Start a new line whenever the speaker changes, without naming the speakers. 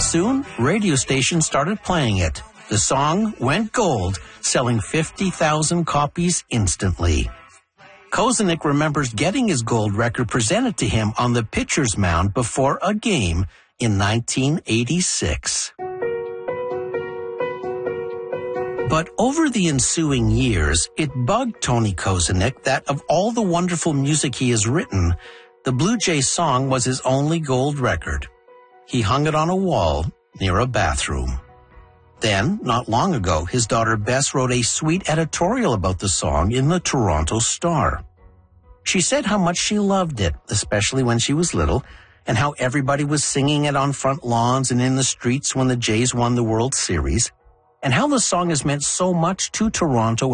Soon, radio stations started playing it. The song went gold, selling 50,000 copies instantly. Kozenik remembers getting his gold record presented to him on the pitcher's mound before a game in 1986. But over the ensuing years, it bugged Tony Kozenik that of all the wonderful music he has written, the Blue Jays song was his only gold record. He hung it on a wall near a bathroom. Then, not long ago, his daughter Bess wrote a sweet editorial about the song in the Toronto Star. She said how much she loved it, especially when she was little, and how everybody was singing it on front lawns and in the streets when the Jays won the World Series, and how the song has meant so much to Toronto